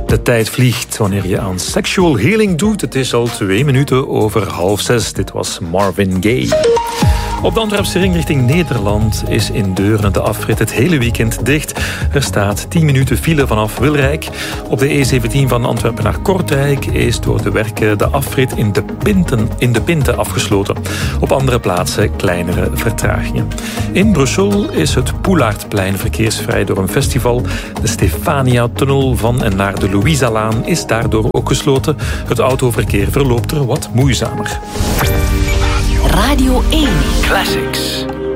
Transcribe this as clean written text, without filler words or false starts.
De tijd vliegt wanneer je aan sexual healing doet. Het is al 2 minuten over 5:30. Dit was Marvin Gaye. Op de Antwerpse ring richting Nederland is in Deurne de afrit het hele weekend dicht. Er staat 10 minuten file vanaf Wilrijk. Op de E17 van Antwerpen naar Kortrijk is door de werken de afrit in de Pinte afgesloten. Op andere plaatsen kleinere vertragingen. In Brussel is het Poelaardplein verkeersvrij door een festival. De Stefania-tunnel van en naar de Louisa-laan is daardoor ook gesloten. Het autoverkeer verloopt er wat moeizamer. Radio 1 Classics.